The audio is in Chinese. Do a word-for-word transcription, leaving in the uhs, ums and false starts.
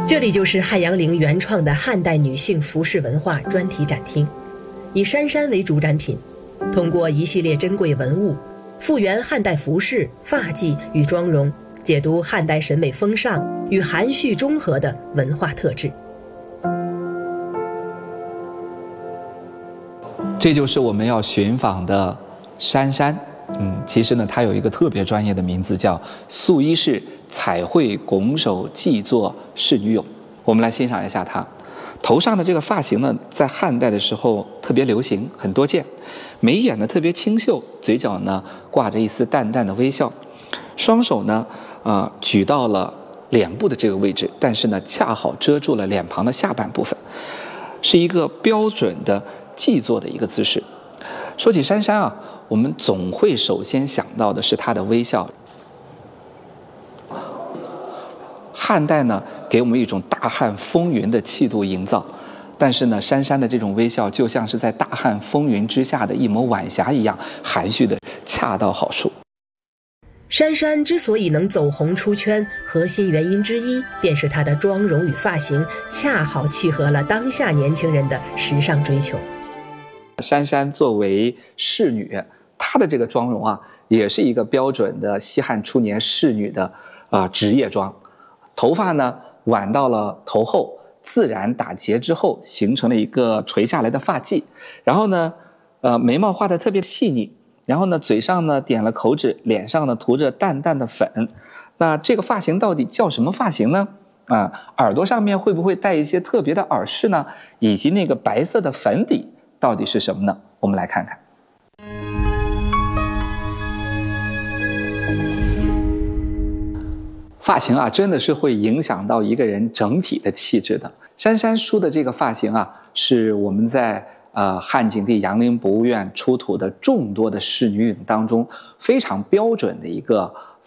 这里就是汉阳陵原创的汉代女性服饰文化专题展厅，以珊珊为主展品，通过一系列珍贵文物，复原汉代服饰、发髻与妆容，解读汉代审美风尚与含蓄中和的文化特质。 这就是我们要寻访的珊珊。嗯，其实呢，她有一个特别专业的名字，叫素衣式彩绘拱手髻作仕女俑。我们来欣赏一下她头上的这个发型呢，在汉代的时候特别流行，很多见。眉眼呢特别清秀，嘴角呢挂着一丝淡淡的微笑，双手呢啊、呃、举到了脸部的这个位置，但是呢恰好遮住了脸庞的下半部分，是一个标准的髻作的一个姿势。说起珊珊啊，我们总会首先想到的是她的微笑。汉代呢，给我们一种大汉风云的气度营造，但是呢，珊珊的这种微笑就像是在大汉风云之下的一抹晚霞一样，含蓄的恰到好处。 珊珊之所以能走红出圈，核心原因之一便是她的妆容与发型恰好契合了当下年轻人的时尚追求。 珊珊作为仕女，她的这个妆容啊，也是一个标准的西汉初年仕女的啊、呃、职业妆。头发呢挽到了头后，自然打结之后，形成了一个垂下来的发髻。然后呢，呃，眉毛画得特别细腻，然后呢，嘴上呢点了口脂，脸上呢涂着淡淡的粉。那这个发型到底叫什么发型呢？啊，耳朵上面会不会带一些特别的耳饰呢？以及那个白色的粉底到底是什么呢？我们来看看。发型啊，真的是会影响到一个人整体的气质的。珊珊梳的这个发型啊，是我们在呃汉景帝杨陵博物院出土的众多的仕女俑当中非常标准的一个